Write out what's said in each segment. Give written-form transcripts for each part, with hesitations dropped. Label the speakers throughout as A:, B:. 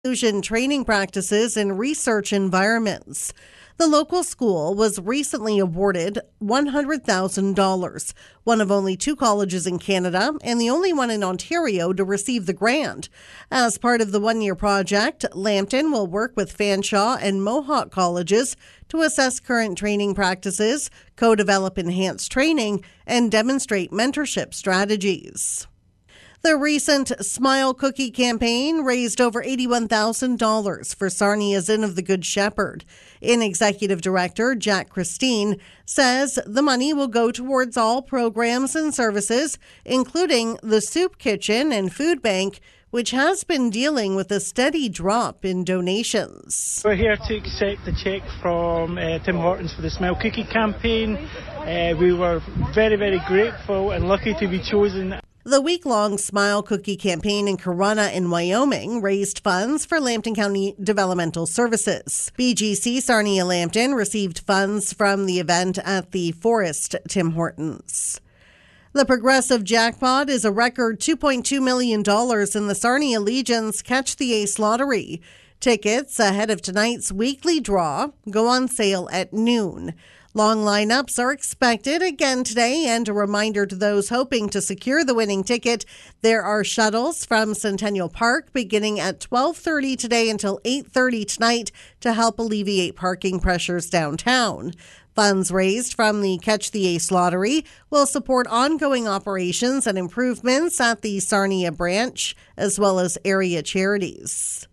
A: Fusion training practices in research environments. The local school was recently awarded $100,000, one of only 2 colleges in Canada and the only one in Ontario to receive the grant. As part of the one-year project, Lambton will work with Fanshawe and Mohawk colleges to assess current training practices, co-develop enhanced training, and demonstrate mentorship strategies. The recent Smile Cookie campaign raised over $81,000 for Sarnia's Inn of the Good Shepherd. Inn Executive Director Jack Christine says the money will go towards all programs and services, including the soup kitchen and food bank, which has been dealing with a steady drop in donations.
B: We're here to accept the cheque from Tim Hortons for the Smile Cookie campaign. We were very, very grateful and lucky to be chosen.
A: The week-long Smile Cookie campaign in Corunna in Wyoming raised funds for Lambton County Developmental Services. BGC Sarnia Lambton received funds from the event at the Forest Tim Hortons. The progressive jackpot is a record $2.2 million in the Sarnia Legion's Catch the Ace lottery. Tickets ahead of tonight's weekly draw go on sale at noon. Long lineups are expected again today, and a reminder to those hoping to secure the winning ticket, there are shuttles from Centennial Park beginning at 12:30 today until 8:30 tonight to help alleviate parking pressures downtown. Funds raised from the Catch the Ace lottery will support ongoing operations and improvements at the Sarnia branch, as well as area charities.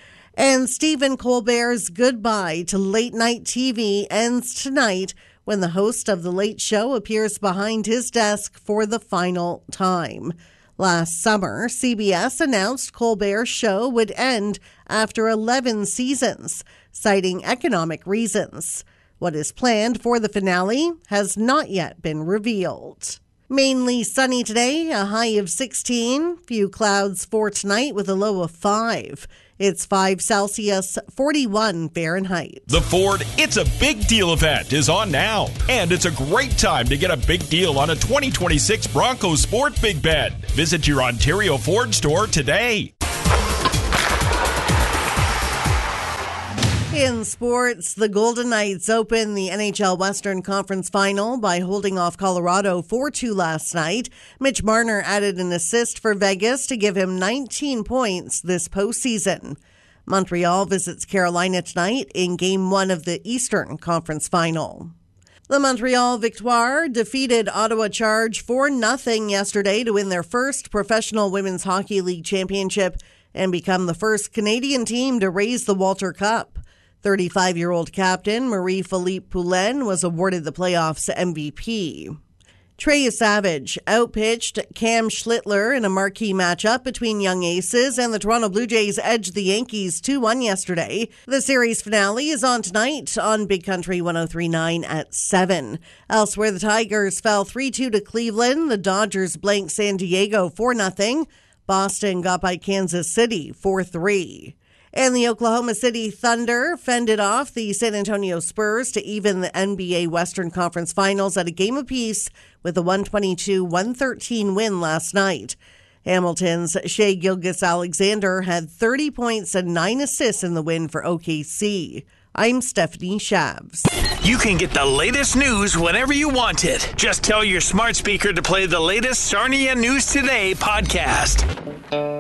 A: And Stephen Colbert's goodbye to late-night TV ends tonight when the host of The Late Show appears behind his desk for the final time. Last summer, CBS announced Colbert's show would end after 11 seasons, citing economic reasons. What is planned for the finale has not yet been revealed. Mainly sunny today, a high of 16. Few clouds for tonight with a low of 5. It's 5 Celsius, 41 Fahrenheit.
C: The Ford It's a Big Deal event is on now. And it's a great time to get a big deal on a 2026 Bronco Sport Big Bed. Visit your Ontario Ford store today.
A: In sports, the Golden Knights opened the NHL Western Conference Final by holding off Colorado 4-2 last night. Mitch Marner added an assist for Vegas to give him 19 points this postseason. Montreal visits Carolina tonight in Game 1 of the Eastern Conference Final. The Montreal Victoire defeated Ottawa Charge 4-0 yesterday to win their first professional Women's Hockey League championship and become the first Canadian team to raise the Walter Cup. 35-year-old captain Marie-Philippe Poulin was awarded the playoffs MVP. Trey Savage outpitched Cam Schlittler in a marquee matchup between young aces, and the Toronto Blue Jays edged the Yankees 2-1 yesterday. The series finale is on tonight on Big Country 103.9 at 7. Elsewhere, the Tigers fell 3-2 to Cleveland. The Dodgers blanked San Diego 4-0. Boston got by Kansas City 4-3. And the Oklahoma City Thunder fended off the San Antonio Spurs to even the NBA Western Conference Finals at a game apiece with a 122-113 win last night. Hamilton's Shai Gilgeous-Alexander had 30 points and 9 assists in the win for OKC. I'm Stephanie Shabs.
D: You can get the latest news whenever you want it. Just tell your smart speaker to play the latest Sarnia News Today podcast.